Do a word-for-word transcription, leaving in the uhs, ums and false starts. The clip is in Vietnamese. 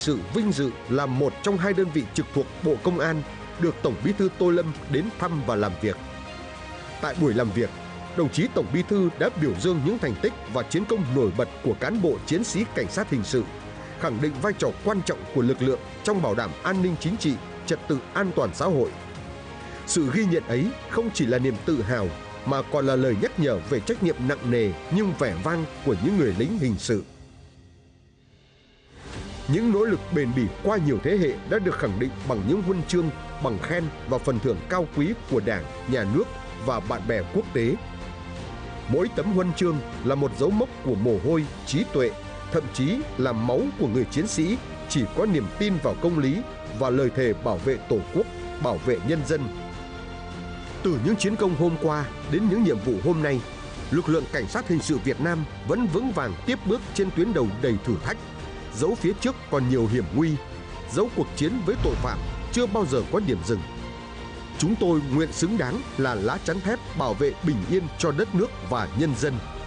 Sự vinh dự là một trong hai đơn vị trực thuộc Bộ Công an được Tổng Bí thư Tô Lâm đến thăm và làm việc. Tại buổi làm việc, đồng chí Tổng Bí thư đã biểu dương những thành tích và chiến công nổi bật của cán bộ chiến sĩ cảnh sát hình sự, khẳng định vai trò quan trọng của lực lượng trong bảo đảm an ninh chính trị, trật tự an toàn xã hội. Sự ghi nhận ấy không chỉ là niềm tự hào mà còn là lời nhắc nhở về trách nhiệm nặng nề nhưng vẻ vang của những người lính hình sự. Những nỗ lực bền bỉ qua nhiều thế hệ đã được khẳng định bằng những huân chương, bằng khen và phần thưởng cao quý của Đảng, Nhà nước và bạn bè quốc tế. Mỗi tấm huân chương là một dấu mốc của mồ hôi, trí tuệ, thậm chí là máu của người chiến sĩ chỉ có niềm tin vào công lý và lời thề bảo vệ Tổ quốc, bảo vệ nhân dân. Từ những chiến công hôm qua đến những nhiệm vụ hôm nay, lực lượng cảnh sát hình sự Việt Nam vẫn vững vàng tiếp bước trên tuyến đầu đầy thử thách. Dẫu phía trước còn nhiều hiểm nguy, dẫu cuộc chiến với tội phạm chưa bao giờ có điểm dừng. Chúng tôi nguyện xứng đáng là lá chắn thép bảo vệ bình yên cho đất nước và nhân dân.